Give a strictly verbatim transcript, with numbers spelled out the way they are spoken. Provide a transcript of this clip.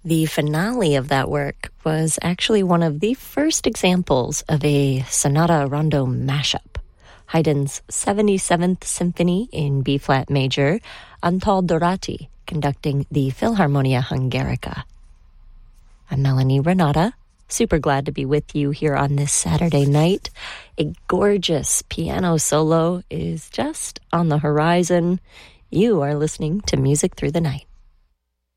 The finale of that work was actually one of the first examples of a sonata rondo mashup. Haydn's seventy-seventh Symphony in B-flat major, Antal Dorati conducting the Philharmonia Hungarica. I'm Melanie Renata, super glad to be with you here on this Saturday night. A gorgeous piano solo is just on the horizon. You are listening to Music Through the Night.